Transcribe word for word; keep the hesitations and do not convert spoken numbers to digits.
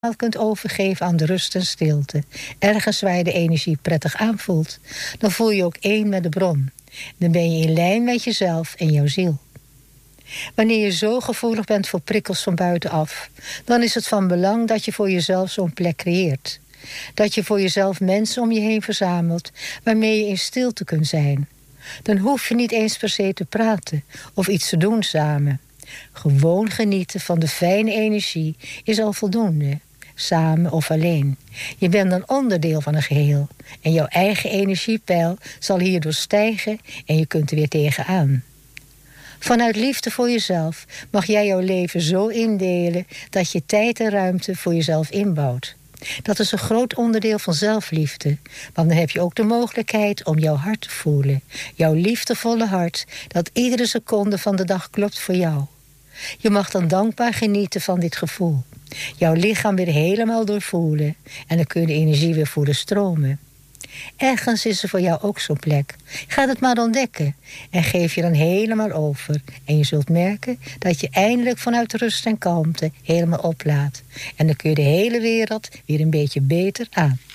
kunt overgeven aan de rust en stilte, ergens waar je de energie prettig aanvoelt, dan voel je ook één met de bron. Dan ben je in lijn met jezelf en jouw ziel. Wanneer je zo gevoelig bent voor prikkels van buitenaf, dan is het van belang dat je voor jezelf zo'n plek creëert. Dat je voor jezelf mensen om je heen verzamelt waarmee je in stilte kunt zijn. Dan hoef je niet eens per se te praten of iets te doen samen. Gewoon genieten van de fijne energie is al voldoende, samen of alleen. Je bent dan onderdeel van een geheel en jouw eigen energiepeil zal hierdoor stijgen en je kunt er weer tegenaan. Vanuit liefde voor jezelf mag jij jouw leven zo indelen dat je tijd en ruimte voor jezelf inbouwt. Dat is een groot onderdeel van zelfliefde, want dan heb je ook de mogelijkheid om jouw hart te voelen. Jouw liefdevolle hart, dat iedere seconde van de dag klopt voor jou. Je mag dan dankbaar genieten van dit gevoel. Jouw lichaam weer helemaal doorvoelen en dan kun je de energie weer voelen stromen. Ergens is er voor jou ook zo'n plek. Ga het maar ontdekken en geef je dan helemaal over. En je zult merken dat je eindelijk vanuit rust en kalmte helemaal oplaat. En dan kun je de hele wereld weer een beetje beter aan.